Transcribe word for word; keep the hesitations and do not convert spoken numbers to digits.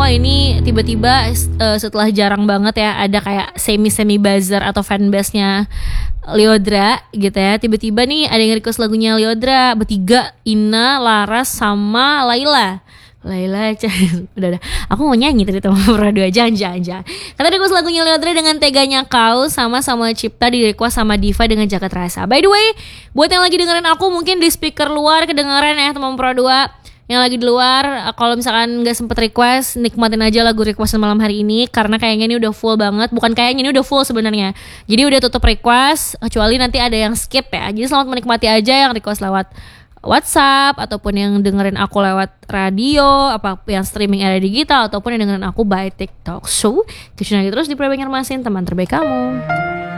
wah ini tiba-tiba uh, setelah jarang banget ya ada kayak semi-semi buzzer atau fanbase-nya Lyodra gitu ya. Tiba-tiba nih ada yang request lagunya Lyodra bertiga, Ina, Laras sama Laila. Laila, udah udah. Aku mau nyanyi tadi sama Pradua, jangan jangan jangan. Kata request lagunya Lyodra dengan Teganya Kau sama sama Cipta di request sama Diva dengan Jagat Rasa. By the way, buat yang lagi dengerin aku mungkin di speaker luar kedengeran ya teman Pradua. Yang lagi di luar, kalau misalkan nggak sempet request, nikmatin aja lagu request malam hari ini karena kayaknya ini udah full banget. Bukan kayaknya, ini udah full sebenarnya. Jadi udah tutup request, kecuali nanti ada yang skip ya. Jadi selamat menikmati aja yang request lewat WhatsApp ataupun yang dengerin aku lewat radio, apa yang streaming era digital ataupun yang dengerin aku by TikTok. So, kecuali terus di Pradua Banjarmasin, teman terbaik kamu.